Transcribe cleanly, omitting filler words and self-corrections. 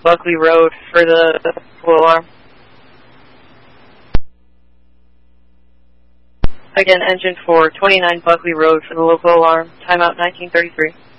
Buckley Road for the local alarm. Again, engine 4, 29 Buckley Road for the local alarm. Timeout 1933.